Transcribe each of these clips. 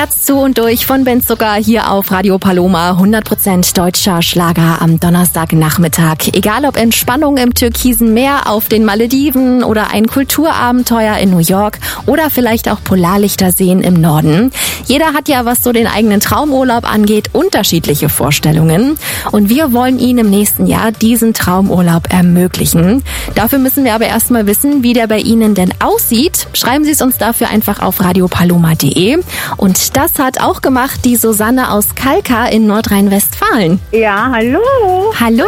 Herz zu und durch von Ben Zucker hier auf Radio Paloma. 100% deutscher Schlager am Donnerstagnachmittag. Egal ob Entspannung im türkisen Meer, auf den Malediven oder ein Kulturabenteuer in New York oder vielleicht auch Polarlichter sehen im Norden. Jeder hat ja, was so den eigenen Traumurlaub angeht, unterschiedliche Vorstellungen. Und wir wollen Ihnen im nächsten Jahr diesen Traumurlaub ermöglichen. Dafür müssen wir aber erstmal wissen, wie der bei Ihnen denn aussieht. Schreiben Sie es uns dafür einfach auf radiopaloma.de. Und das hat auch gemacht die Susanne aus Kalka in Nordrhein-Westfalen. Ja, hallo. Hallo.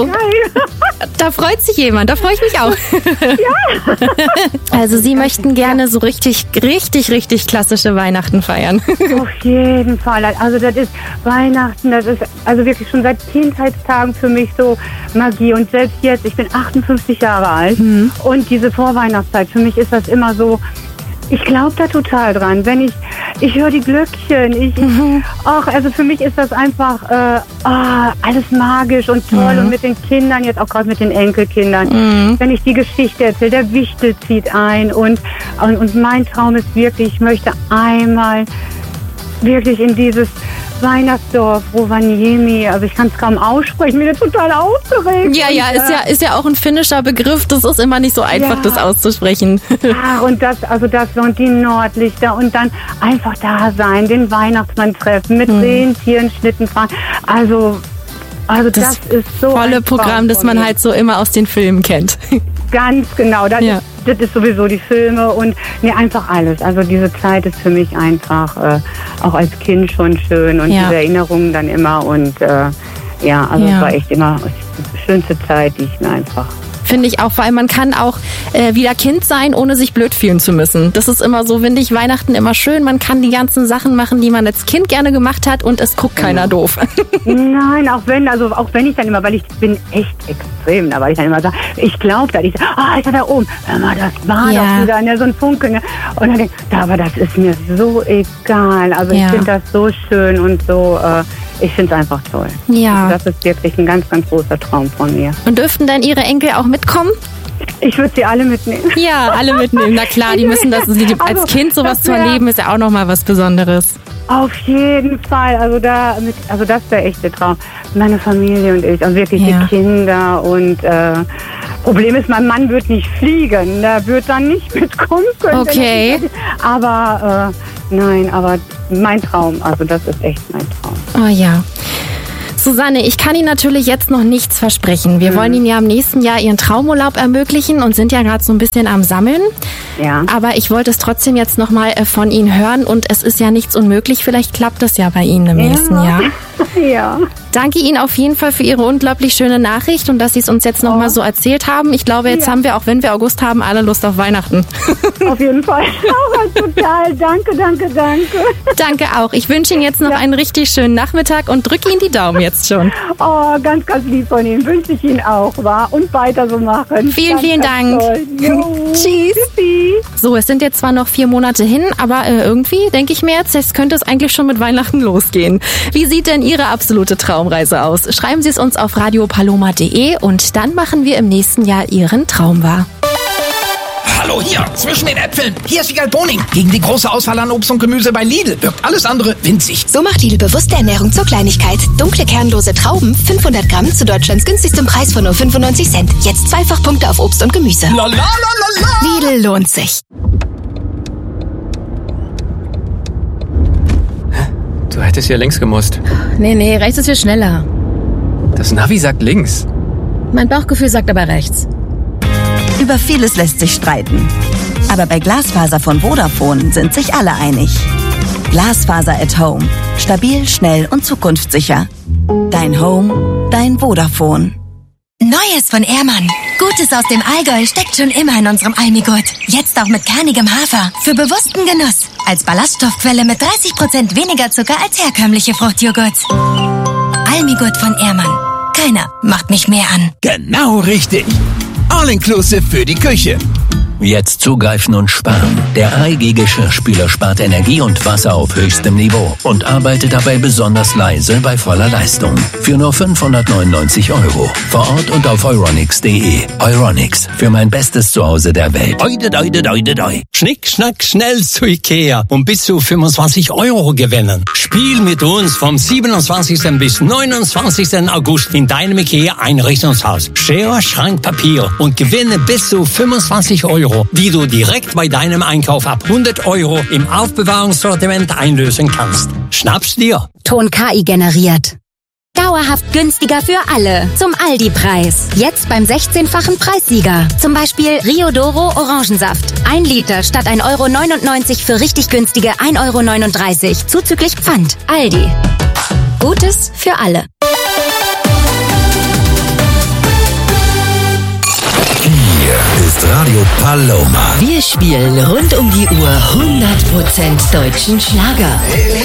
Da freut sich jemand, da freue ich mich auch. Ja. Also Sie möchten gerne so richtig klassische Weihnachten feiern. Auf jeden Fall. Also das ist Weihnachten, das ist also wirklich schon seit Kindheitstagen für mich so Magie. Und selbst jetzt, ich bin 58 Jahre alt und diese Vorweihnachtszeit, für mich ist das immer so, ich glaube da total dran. Wenn ich höre die Glöckchen, also für mich ist das einfach alles magisch und toll und mit den Kindern, jetzt auch gerade mit den Enkelkindern. Wenn ich die Geschichte erzähle, der Wichtel zieht ein und mein Traum ist wirklich, ich möchte einmal wirklich in dieses Weihnachtsdorf, Rovaniemi, also ich kann es kaum aussprechen, bin jetzt total aufgeregt. Ja, ist ja auch ein finnischer Begriff, das ist immer nicht so einfach, das auszusprechen. Ach, und das und die Nordlichter und dann einfach da sein, den Weihnachtsmann treffen, mit Rentieren, Schlitten fahren, also das ist so volle Programm, das man halt so immer aus den Filmen kennt. Ganz genau, das ist sowieso die Filme und einfach alles. Also diese Zeit ist für mich einfach auch als Kind schon schön und diese Erinnerungen dann immer und es war echt immer die schönste Zeit, die ich mir einfach... Finde ich auch, weil man kann auch wieder Kind sein, ohne sich blöd fühlen zu müssen. Das ist immer so, finde ich, Weihnachten immer schön. Man kann die ganzen Sachen machen, die man als Kind gerne gemacht hat und es guckt keiner doof. Nein, auch wenn ich dann immer, weil ich bin echt extrem, weil ich dann immer sage, ich glaube da, ist er da oben, hör mal, das war doch wieder so ein Funke. Ne? Und dann denke ich, aber das ist mir so egal. Also ich finde das so schön und so... Ich finde es einfach toll. Ja. Also das ist wirklich ein ganz, ganz großer Traum von mir. Und dürften dann Ihre Enkel auch mitkommen? Ich würde sie alle mitnehmen. Ja, alle mitnehmen. Na klar, die müssen das. Als Kind sowas zu erleben, ist ja auch nochmal was Besonderes. Auf jeden Fall. Also das ist der echte Traum. Meine Familie und ich. Und wirklich die Kinder. Und Problem ist, mein Mann wird nicht fliegen. Der wird dann nicht mitkommen können. Okay. Aber nein, aber mein Traum. Also das ist echt mein Traum. Oh ja. Susanne, ich kann Ihnen natürlich jetzt noch nichts versprechen. Wir wollen Ihnen ja im nächsten Jahr Ihren Traumurlaub ermöglichen und sind ja gerade so ein bisschen am Sammeln. Ja. Aber ich wollte es trotzdem jetzt nochmal von Ihnen hören und es ist ja nichts unmöglich. Vielleicht klappt das ja bei Ihnen im nächsten Jahr. Ja. Danke Ihnen auf jeden Fall für Ihre unglaublich schöne Nachricht und dass Sie es uns jetzt nochmal so erzählt haben. Ich glaube, jetzt haben wir, auch wenn wir August haben, alle Lust auf Weihnachten. Auf jeden Fall. Total. Danke. Danke auch. Ich wünsche Ihnen jetzt noch einen richtig schönen Nachmittag und drücke Ihnen die Daumen jetzt schon. Oh, ganz, ganz lieb von Ihnen. Wünsche ich Ihnen auch, und weiter so machen. Vielen Dank. Tschüss. Tschüssi. So, es sind jetzt zwar noch 4 Monate hin, aber irgendwie denke ich mir jetzt könnte es eigentlich schon mit Weihnachten losgehen. Wie sieht denn Ihre absolute Traumreise aus? Schreiben Sie es uns auf radiopaloma.de und dann machen wir im nächsten Jahr Ihren Traum wahr. Hallo hier, zwischen den Äpfeln. Hier ist Wiegald Boning. Gegen die große Auswahl an Obst und Gemüse bei Lidl wirkt alles andere winzig. So macht Lidl bewusste Ernährung zur Kleinigkeit. Dunkle, kernlose Trauben, 500 Gramm zu Deutschlands günstigstem Preis von nur 95 Cent. Jetzt Zweifachpunkte auf Obst und Gemüse. La, la, la, la, la. Lidl lohnt sich. Du hättest hier links gemusst. Nee, rechts ist viel schneller. Das Navi sagt links. Mein Bauchgefühl sagt aber rechts. Über vieles lässt sich streiten. Aber bei Glasfaser von Vodafone sind sich alle einig. Glasfaser at Home. Stabil, schnell und zukunftssicher. Dein Home, dein Vodafone. Neues von Ehrmann. Gutes aus dem Allgäu steckt schon immer in unserem Almigurt. Jetzt auch mit kernigem Hafer. Für bewussten Genuss. Als Ballaststoffquelle mit 30% weniger Zucker als herkömmliche Fruchtjoghurts. Almigurt von Ehrmann. Keiner macht mich mehr an. Genau richtig. All inclusive für die Küche. Jetzt zugreifen und sparen. Der AEG Geschirrspüler spart Energie und Wasser auf höchstem Niveau und arbeitet dabei besonders leise bei voller Leistung. Für nur 599 €. Vor Ort und auf euronics.de. Euronics, für mein bestes Zuhause der Welt. Schnick, schnack, schnell zu Ikea und bis zu 25 € gewinnen. Spiel mit uns vom 27. bis 29. August in deinem Ikea-Einrichtungshaus. Schere, Schrank, Papier und gewinne bis zu 25 €, die du direkt bei deinem Einkauf ab 100 € im Aufbewahrungssortiment einlösen kannst. Schnapp's dir. Ton KI generiert. Dauerhaft günstiger für alle. Zum Aldi-Preis. Jetzt beim 16-fachen Preissieger. Zum Beispiel Rio Doro Orangensaft. 1 Liter statt 1,99 € für richtig günstige 1,39 € zuzüglich Pfand. Aldi. Gutes für alle. Hier ist Radio Paloma. Wir spielen rund um die Uhr 100% deutschen Schlager.